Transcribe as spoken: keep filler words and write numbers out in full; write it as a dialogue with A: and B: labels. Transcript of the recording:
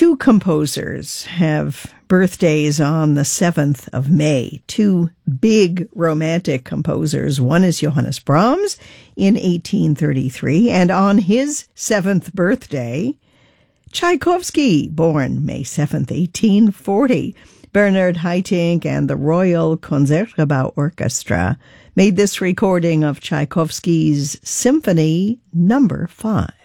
A: Two composers have birthdays on the seventh of May, two big romantic composers. One is Johannes Brahms in eighteen thirty-three, and on his seventh birthday, Tchaikovsky, born May seventh, eighteen forty. Bernard Haitink and the Royal Concertgebouw Orchestra made this recording of Tchaikovsky's Symphony Number Five.